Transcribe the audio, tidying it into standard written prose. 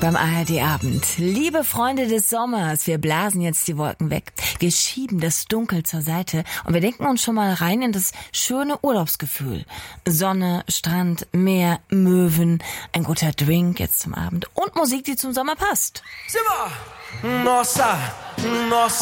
beim ARD-Abend. Liebe Freunde des Sommers, wir blasen jetzt die Wolken weg. Wir schieben das Dunkel zur Seite und wir denken uns schon mal rein in das schöne Urlaubsgefühl. Sonne, Strand, Meer, Möwen, ein guter Drink jetzt zum Abend und Musik, die zum Sommer passt. Simba! Nossa, nossa.